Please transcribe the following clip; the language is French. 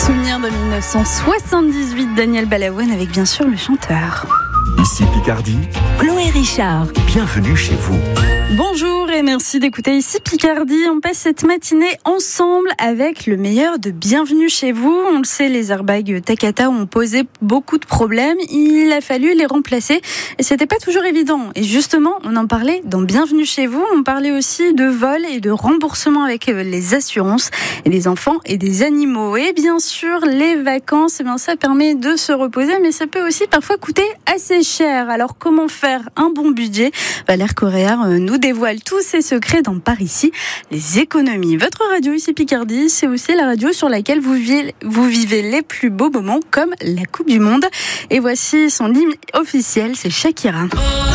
Souvenir de 1978, Daniel Balavoine avec bien sûr le chanteur. Ici Picardie, Chloé Richard. bienvenue chez vous. Bonjour et merci d'écouter Ici Picardie. On passe cette matinée ensemble avec le meilleur de Bienvenue chez vous. On le sait, les airbags Takata ont posé beaucoup de problèmes. Il a fallu les remplacer et c'était pas toujours évident. Et justement, on en parlait dans Bienvenue chez vous. On parlait aussi de vol et de remboursement avec les assurances et des enfants et des animaux. Et bien sûr, les vacances, eh bien, ça permet de se reposer, mais ça peut aussi parfois coûter assez cher. Alors comment faire un bon budget? Valère Correa nous dévoile tous ses secrets dans Par ici, les économies. Votre radio Ici Picardie, c'est aussi la radio sur laquelle vous vivez les plus beaux moments comme la Coupe du Monde. Et voici son hymne officiel, c'est Shakira.